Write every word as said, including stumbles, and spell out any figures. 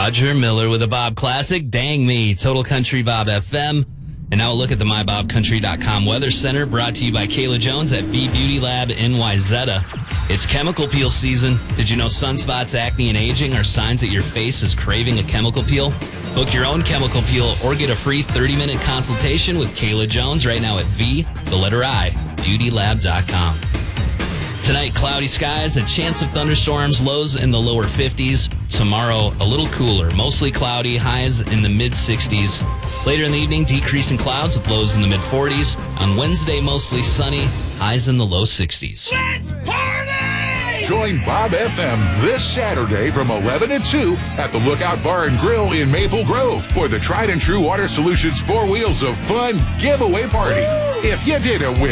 Roger Miller with a Bob Classic. Dang me. Total Country Bob F M. And now a look at the my bob country dot com Weather Center, brought to you by Kayla Jones at B Beauty Lab in Wyzetta. It's chemical peel season. Did you know sunspots, acne, and aging are signs that your face is craving a chemical peel? Book your own chemical peel or get a free thirty-minute consultation with Kayla Jones right now at V, the letter I, beauty lab dot com. Tonight, cloudy skies, a chance of thunderstorms, lows in the lower fifties. Tomorrow, a little cooler, mostly cloudy, highs in the mid-sixties. Later in the evening, decreasing clouds with lows in the mid-forties. On Wednesday, mostly sunny, highs in the low sixties. Let's party! Join Bob F M this Saturday from eleven to two at the Lookout Bar and Grill in Maple Grove for the Tried and True Water Solutions Four Wheels of Fun giveaway party. If you didn't win,